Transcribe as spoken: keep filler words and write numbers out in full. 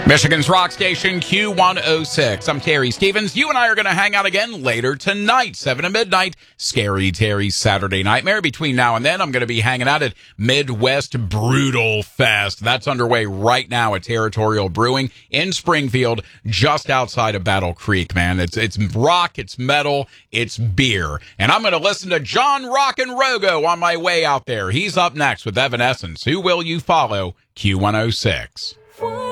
Michigan's rock station, Q one oh six. I'm Terry Stevens. You and I are going to hang out again later tonight, seven to midnight. Scary Terry's Saturday Nightmare. Between now and then, I'm going to be hanging out at Midwest Brutal Fest. That's underway right now at Territorial Brewing in Springfield, just outside of Battle Creek, man. It's it's rock, it's metal, it's beer. And I'm going to listen to John Rockin' Rogo on my way out there. He's up next with Evanescence. Who will you follow? Q one oh six.